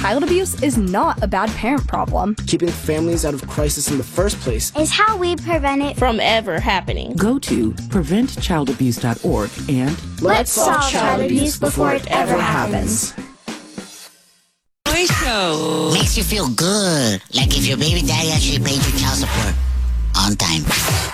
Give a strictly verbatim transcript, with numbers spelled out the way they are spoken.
child abuse is not a bad parent problem. Keeping families out of crisis in the first place is how we prevent it from ever happening. Go to prevent child abuse dot org and let's solve child abuse before it ever happens. Show makes you feel good, like if your baby daddy actually paid your child support on time.